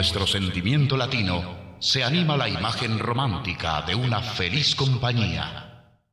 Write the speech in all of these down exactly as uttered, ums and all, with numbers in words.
nuestro sentimiento latino se anima la imagen romántica de una feliz compañía.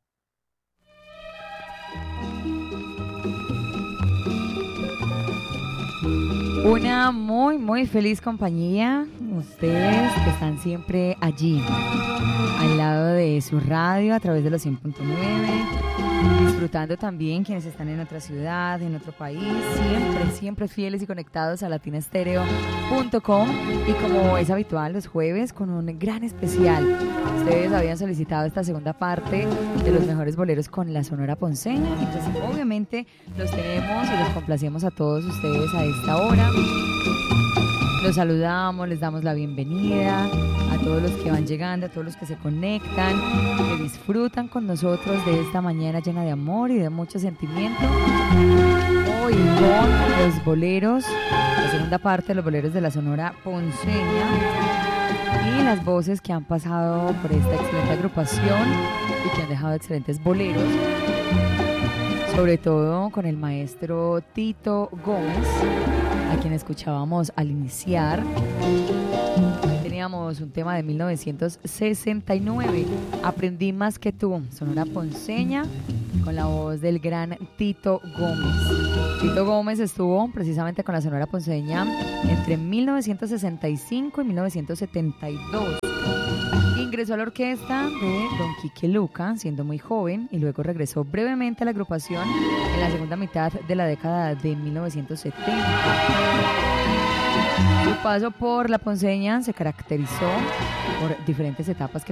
Una muy, muy feliz compañía. Ustedes que están siempre allí, al lado de su radio, a través de los cien punto nueve, disfrutando también quienes están en otra ciudad, en otro país, siempre, siempre fieles y conectados a latina estéreo punto com, y como es habitual los jueves con un gran especial. Ustedes habían solicitado esta segunda parte de los mejores boleros con la Sonora Ponceña, entonces obviamente los tenemos y los complacemos a todos ustedes a esta hora. Los saludamos, les damos la bienvenida a todos los que van llegando, a todos los que se conectan, que disfrutan con nosotros de esta mañana llena de amor y de mucho sentimiento. Hoy con los boleros, la segunda parte de los boleros de la Sonora Ponceña, y las voces que han pasado por esta excelente agrupación y que han dejado excelentes boleros, sobre todo con el maestro Tito Gómez, a quien escuchábamos al iniciar. Teníamos un tema de mil novecientos sesenta y nueve, Aprendí más que tú, Sonora Ponceña, con la voz del gran Tito Gómez. Tito Gómez estuvo precisamente con la Sonora Ponceña entre mil novecientos sesenta y cinco y mil novecientos setenta y dos. Ingresó a la orquesta de Don Quique Luca siendo muy joven y luego regresó brevemente a la agrupación en la segunda mitad de la década de mil novecientos setenta. Su paso por la Ponceña se caracterizó por diferentes etapas que